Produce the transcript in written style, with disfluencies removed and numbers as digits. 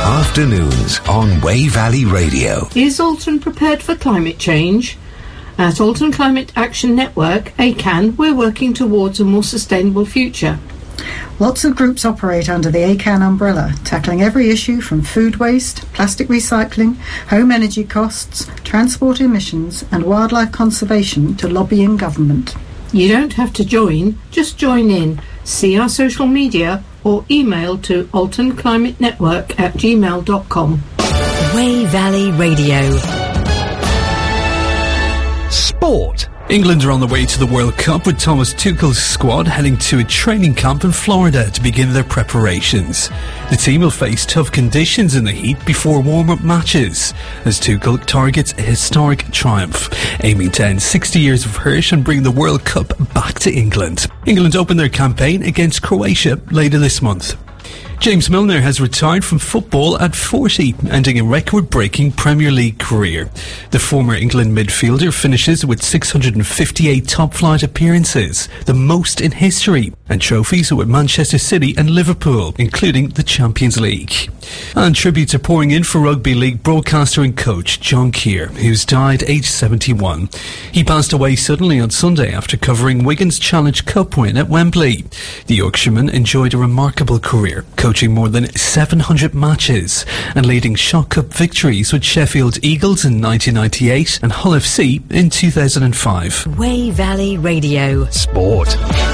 Afternoons on Way Valley Radio. Is Alton prepared for climate change? At Alton Climate Action Network, ACAN, we're working towards a more sustainable future. Lots of groups operate under the ACAN umbrella, tackling every issue from food waste, plastic recycling, home energy costs, transport emissions and wildlife conservation to lobbying government. You don't have to join, just join in. See our social media or email to altonclimatenetwork@gmail.com. Way Valley Radio. Sport. England are on the way to the World Cup with Thomas Tuchel's squad heading to a training camp in Florida to begin their preparations. The team will face tough conditions in the heat before warm-up matches as Tuchel targets a historic triumph, aiming to end 60 years of hurt and bring the World Cup back to England. England open their campaign against Croatia later this month. James Milner has retired from football at 40, ending a record-breaking Premier League career. The former England midfielder finishes with 658 top-flight appearances, the most in history, and trophies with Manchester City and Liverpool, including the Champions League. And tributes are pouring in for Rugby League broadcaster and coach John Keir, who's died aged 71. He passed away suddenly on Sunday after covering Wigan's Challenge Cup win at Wembley. The Yorkshireman enjoyed a remarkable career, coaching more than 700 matches and leading Shock Cup victories with Sheffield Eagles in 1998 and Hull FC in 2005. Way Valley Radio. Sport.